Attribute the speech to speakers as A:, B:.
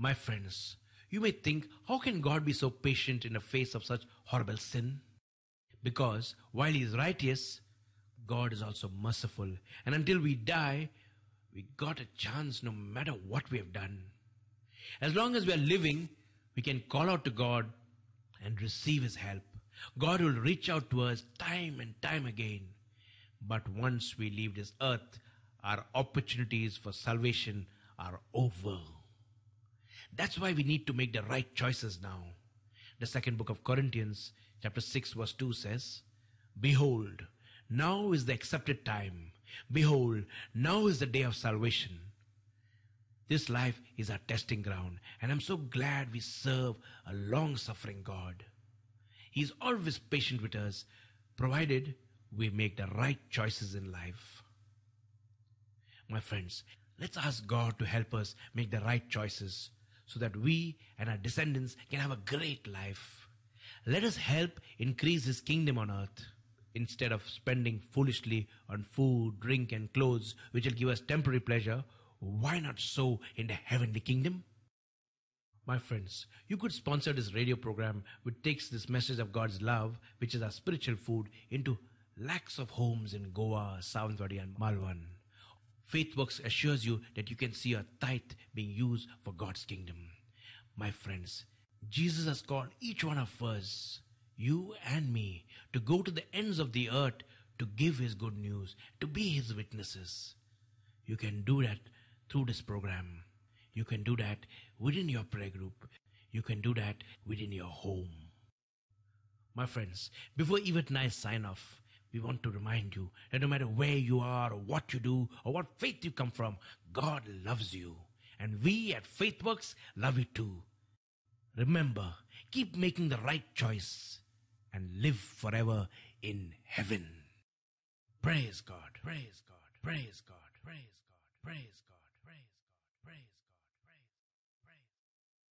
A: My friends, you may think, how can God be so patient in the face of such horrible sin? Because while He is righteous, God is also merciful. And until we die, we got a chance no matter what we have done. As long as we are living, we can call out to God and receive His help. God will reach out to us time and time again. But once we leave this earth, our opportunities for salvation are over. That's why we need to make the right choices now. The second book of Corinthians, chapter 6, verse 2 says, "Behold, now is the accepted time. Behold, now is the day of salvation." This life is our testing ground, and I'm so glad we serve a long-suffering God. He is always patient with us, provided we make the right choices in life. My friends, let's ask God to help us make the right choices so that we and our descendants can have a great life. Let us help increase His kingdom on earth. Instead of spending foolishly on food, drink and clothes which will give us temporary pleasure, why not sow in the heavenly kingdom? My friends, you could sponsor this radio program which takes this message of God's love, which is our spiritual food, into lakhs of homes in Goa, Sawantwadi and Malvan. FaithWorks assures you that you can see your tithe being used for God's kingdom. My friends, Jesus has called each one of us, you and me, to go to the ends of the earth to give His good news, to be His witnesses. You can do that through this program. You can do that within your prayer group. You can do that within your home. My friends, before Yvette and I sign off, we want to remind you that no matter where you are or what you do or what faith you come from, God loves you. And we at FaithWorks love you too. Remember, keep making the right choice and live forever in heaven. Praise God. Praise God. Praise God. Praise God.